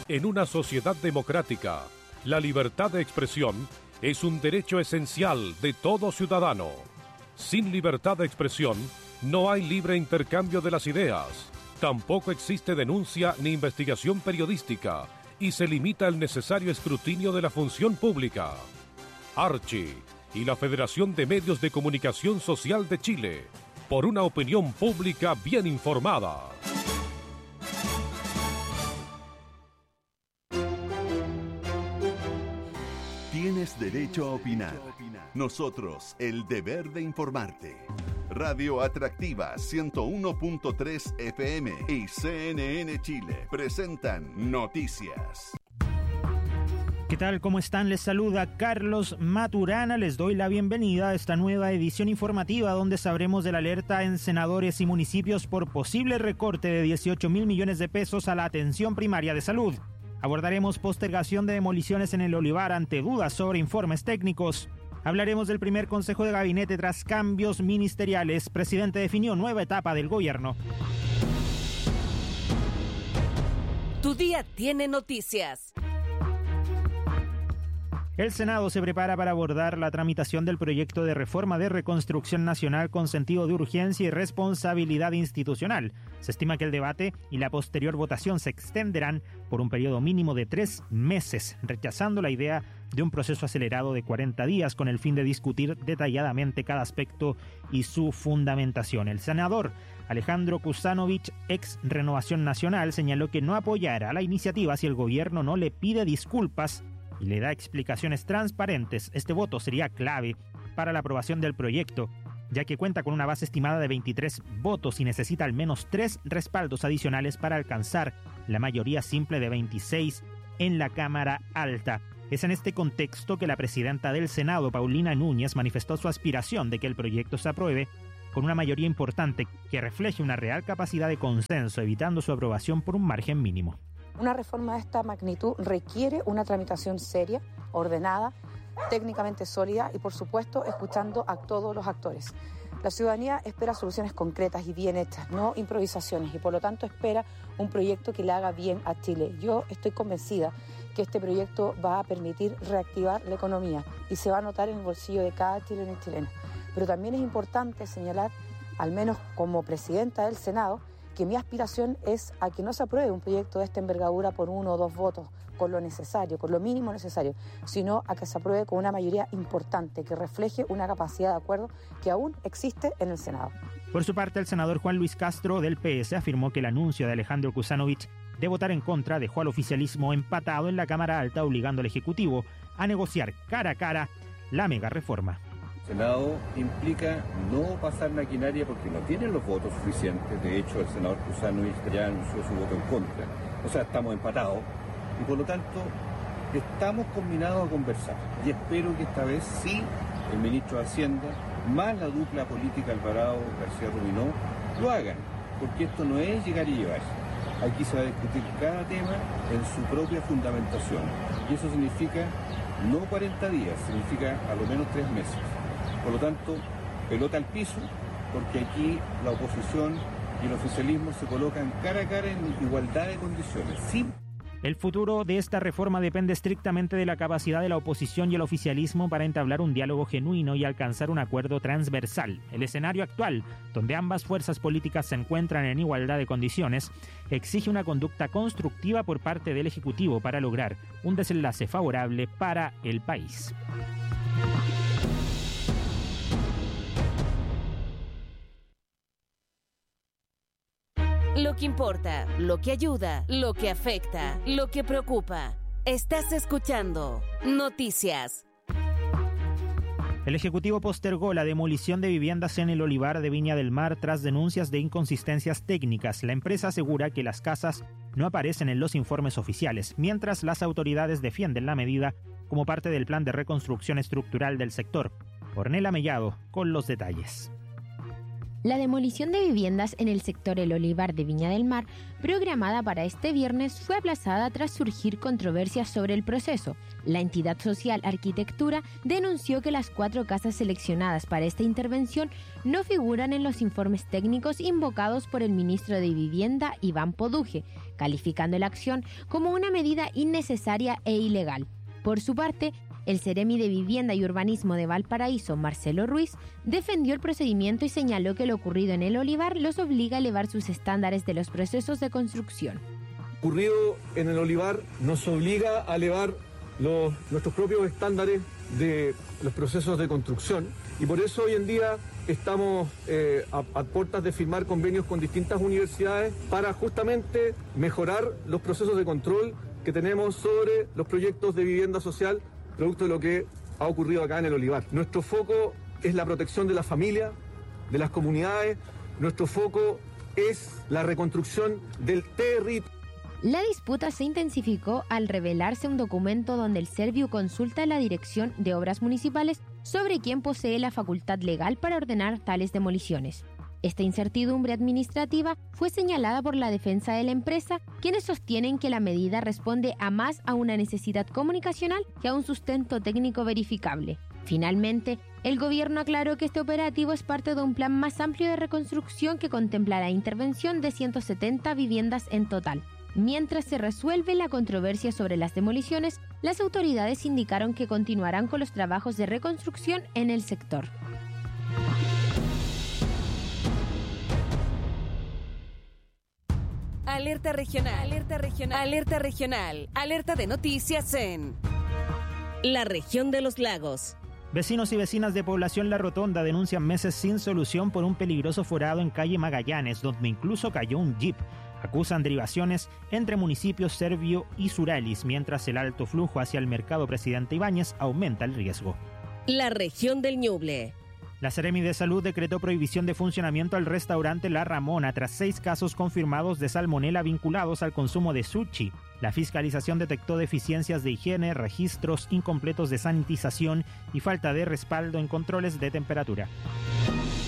En una sociedad democrática, la libertad de expresión es un derecho esencial de todo ciudadano. Sin libertad de expresión, no hay libre intercambio de las ideas. Tampoco existe denuncia ni investigación periodística y se limita el necesario escrutinio de la función pública. Archi y la Federación de Medios de Comunicación Social de Chile, por una opinión pública bien informada. Tienes derecho a opinar. Nosotros, el deber de informarte. Radio Atractiva 101.3 FM y CNN Chile presentan Noticias. ¿Qué tal? ¿Cómo están? Les saluda Carlos Maturana. Les doy la bienvenida a esta nueva edición informativa donde sabremos de la alerta en senadores y municipios por posible recorte de 18.000 millones de pesos a la atención primaria de salud. Abordaremos postergación de demoliciones en el Olivar ante dudas sobre informes técnicos. Hablaremos del primer consejo de gabinete tras cambios ministeriales. Presidente definió nueva etapa del gobierno. Tu día tiene noticias. El Senado se prepara para abordar la tramitación del proyecto de reforma de reconstrucción nacional con sentido de urgencia y responsabilidad institucional. Se estima que el debate y la posterior votación se extenderán por un periodo mínimo de 3 meses, rechazando la idea de un proceso acelerado de 40 días con el fin de discutir detalladamente cada aspecto y su fundamentación. El senador Alejandro Kuzanovich, ex Renovación Nacional, señaló que no apoyará la iniciativa si el gobierno no le pide disculpas y le da explicaciones transparentes. Este voto sería clave para la aprobación del proyecto, ya que cuenta con una base estimada de 23 votos y necesita al menos 3 respaldos adicionales para alcanzar la mayoría simple de 26 en la Cámara Alta. Es en este contexto que la presidenta del Senado, Paulina Núñez, manifestó su aspiración de que el proyecto se apruebe con una mayoría importante que refleje una real capacidad de consenso, evitando su aprobación por un margen mínimo. Una reforma de esta magnitud requiere una tramitación seria, ordenada, técnicamente sólida y, por supuesto, escuchando a todos los actores. La ciudadanía espera soluciones concretas y bien hechas, no improvisaciones, y por lo tanto espera un proyecto que le haga bien a Chile. Yo estoy convencida que este proyecto va a permitir reactivar la economía y se va a notar en el bolsillo de cada chileno y chilena. Pero también es importante señalar, al menos como presidenta del Senado, que mi aspiración es a que no se apruebe un proyecto de esta envergadura por 1 o 2 votos, con lo necesario, con lo mínimo necesario, sino a que se apruebe con una mayoría importante, que refleje una capacidad de acuerdo que aún existe en el Senado. Por su parte, el senador Juan Luis Castro del PS afirmó que el anuncio de Alejandro Kuzanovich de votar en contra dejó al oficialismo empatado en la Cámara Alta, obligando al Ejecutivo a negociar cara a cara la mega reforma. Senado implica no pasar maquinaria porque no tienen los votos suficientes. De hecho, el senador Kuzanovich ya anunció su voto en contra. O sea, estamos empatados y por lo tanto estamos combinados a conversar. Y espero que esta vez sí el ministro de Hacienda, más la dupla política Alvarado García Ruminó, lo hagan. Porque esto no es llegar y llevar. Aquí se va a discutir cada tema en su propia fundamentación. Y eso significa no 40 días, significa a lo menos 3 meses. Por lo tanto, pelota al piso, porque aquí la oposición y el oficialismo se colocan cara a cara en igualdad de condiciones. Sí. El futuro de esta reforma depende estrictamente de la capacidad de la oposición y el oficialismo para entablar un diálogo genuino y alcanzar un acuerdo transversal. El escenario actual, donde ambas fuerzas políticas se encuentran en igualdad de condiciones, exige una conducta constructiva por parte del Ejecutivo para lograr un desenlace favorable para el país. Lo que importa, lo que ayuda, lo que afecta, lo que preocupa. Estás escuchando Noticias. El Ejecutivo postergó la demolición de viviendas en el Olivar de Viña del Mar tras denuncias de inconsistencias técnicas. La empresa asegura que las casas no aparecen en los informes oficiales, mientras las autoridades defienden la medida como parte del plan de reconstrucción estructural del sector. Ornella Mellado con los detalles. La demolición de viviendas en el sector El Olivar de Viña del Mar, programada para este viernes, fue aplazada tras surgir controversias sobre el proceso. La entidad social Arquitectura denunció que las 4 casas seleccionadas para esta intervención no figuran en los informes técnicos invocados por el ministro de Vivienda, Iván Poduje, calificando la acción como una medida innecesaria e ilegal. Por su parte, el Ceremi de Vivienda y Urbanismo de Valparaíso, Marcelo Ruiz, defendió el procedimiento y señaló que lo ocurrido en El Olivar los obliga a elevar sus estándares de los procesos de construcción. Lo ocurrido en El Olivar nos obliga a elevar nuestros propios estándares de los procesos de construcción y por eso hoy en día estamos a puertas de firmar convenios con distintas universidades para justamente mejorar los procesos de control que tenemos sobre los proyectos de vivienda social producto de lo que ha ocurrido acá en El Olivar. Nuestro foco es la protección de la familia, de las comunidades, nuestro foco es la reconstrucción del territorio. La disputa se intensificó al revelarse un documento donde el Serviu consulta a la Dirección de Obras Municipales sobre quién posee la facultad legal para ordenar tales demoliciones. Esta incertidumbre administrativa fue señalada por la defensa de la empresa, quienes sostienen que la medida responde más a una necesidad comunicacional que a un sustento técnico verificable. Finalmente, el gobierno aclaró que este operativo es parte de un plan más amplio de reconstrucción que contempla la intervención de 170 viviendas en total. Mientras se resuelve la controversia sobre las demoliciones, las autoridades indicaron que continuarán con los trabajos de reconstrucción en el sector. Alerta regional, alerta regional, alerta regional, alerta de noticias en la región de los lagos. Vecinos y vecinas de población La Rotonda denuncian meses sin solución por un peligroso forado en calle Magallanes, donde incluso cayó un jeep. Acusan derivaciones entre municipios Serviu y Suralis, mientras el alto flujo hacia el mercado Presidente Ibáñez aumenta el riesgo. La región del Ñuble. La Seremi de Salud decretó prohibición de funcionamiento al restaurante La Ramona tras 6 casos confirmados de salmonela vinculados al consumo de sushi. La fiscalización detectó deficiencias de higiene, registros incompletos de sanitización y falta de respaldo en controles de temperatura.